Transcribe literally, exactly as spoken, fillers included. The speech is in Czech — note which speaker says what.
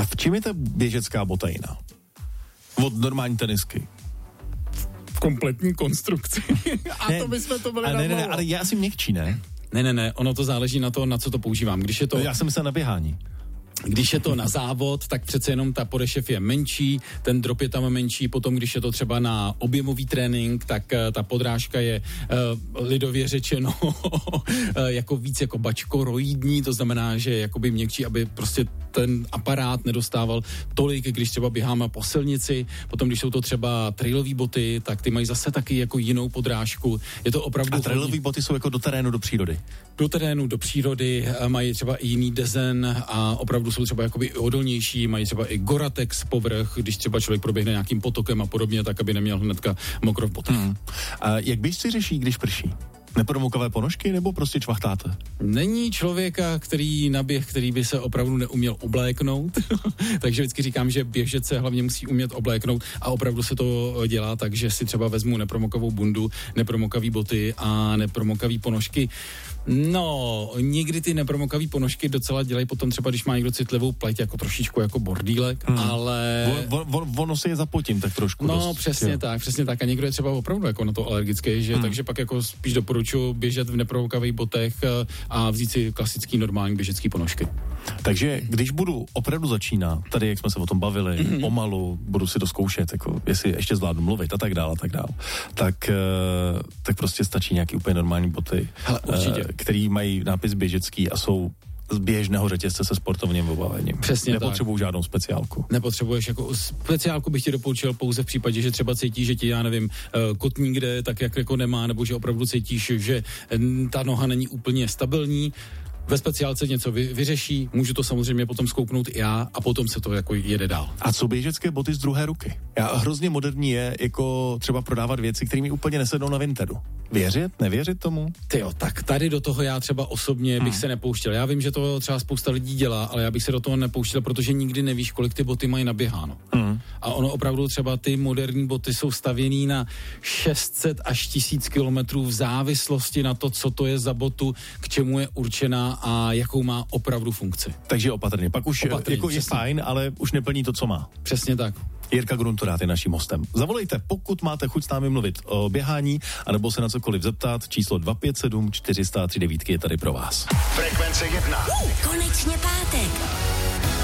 Speaker 1: v čem je ta běžecká bota jiná? Od normální tenisky.
Speaker 2: V kompletní konstrukci. A ne, to bychom to byli
Speaker 1: na ne, ne, ne, ale je asi měkčí, ne?
Speaker 2: Ne, ne, ne, ono to záleží na to, na co to používám. Když je to...
Speaker 1: Já jsem myslel na běhání.
Speaker 2: Když je to na závod, tak přece jenom ta podešev je menší, ten drop je tam menší, potom když je to třeba na objemový trénink, tak uh, ta podrážka je uh, lidově řečeno uh, jako víc jako bačkoroidní, to znamená, že je jakoby měkčí, aby prostě ten aparát nedostával tolik, když třeba běháme po silnici, potom když jsou to třeba trailové boty, tak ty mají zase taky jako jinou podrážku. Je to opravdu...
Speaker 1: A trailové boty jsou jako do terénu, do přírody?
Speaker 2: Do terénu, do přírody, mají třeba i jiný design a opravdu jsou třeba jakoby odolnější, mají třeba i Gore-Tex povrch, když třeba člověk proběhne nějakým potokem a podobně, tak aby neměl hnedka mokro v botách. Hmm.
Speaker 1: A jak běžci řeší, když prší? Nepromokavé ponožky nebo prostě čvachtáte?
Speaker 2: Není člověka, který naběh, který by se opravdu neuměl obléknout, takže vždycky říkám, že běžec se hlavně musí umět obléknout a opravdu se to dělá, takže si třeba vezmu nepromokavou bundu, nepromokavý boty a nepromokavý ponožky. No, někdy ty nepromokavý ponožky docela dělají potom třeba, když má někdo citlivou pleť, jako trošičku jako bordýlek, hmm. ale...
Speaker 1: On, on, ono se je zapotím tak trošku.
Speaker 2: No,
Speaker 1: dost,
Speaker 2: přesně
Speaker 1: jo.
Speaker 2: tak, přesně tak. A někdo je třeba opravdu jako na to alergický, že hmm. takže pak jako spíš doporučuji běžet v nepromokavých botech a vzít si klasický normální běžecký ponožky.
Speaker 1: Takže když budu opravdu začínat, tady jak jsme se o tom bavili, mm-hmm. pomalu, budu si to zkoušet, jako jestli ještě zvládnu mluvit a tak dál a tak dál, tak, tak prostě stačí nějaký úplně normální boty,
Speaker 2: hele,
Speaker 1: který mají nápis běžecký a jsou z běžného řetězce se sportovním vybavením.
Speaker 2: Přesně
Speaker 1: nepotřebuji žádnou speciálku.
Speaker 2: Nepotřebuješ jako speciálku, bych ti doporučil pouze v případě, že třeba cítíš, že ti, já nevím, kotník jde tak, jak jako nemá, nebo že opravdu cítíš, že ta noha není úplně stabilní. Ve speciálce něco vy, vyřeší, můžu to samozřejmě potom zkouknout i já a potom se to jako jede dál.
Speaker 1: A co běžecké boty z druhé ruky? Já hrozně moderní je jako třeba prodávat věci, které mi úplně nesednou na Vintedu. Věřit? Nevěřit tomu?
Speaker 2: Tyjo, tak tady do toho já třeba osobně bych hmm. se nepouštěl. Já vím, že to třeba spousta lidí dělá, ale já bych se do toho nepouštěl, protože nikdy nevíš, kolik ty boty mají naběháno. Hmm. A ono opravdu třeba ty moderní boty jsou stavěný na šest set až tisíc kilometrů v závislosti na to, co to je za botu, k čemu je určená a jakou má opravdu funkci.
Speaker 1: Takže opatrně. Pak už opatrně, jako je fajn, ale už neplní to, co má.
Speaker 2: Přesně tak.
Speaker 1: Jirka Gruntorát je naším hostem. Zavolejte, pokud máte chuť s námi mluvit o běhání, anebo se na cokoliv zeptat, číslo dva pět sedm čtyři nula tři devět je tady pro vás.
Speaker 3: Frekvence jedna.
Speaker 4: Konečně pátek.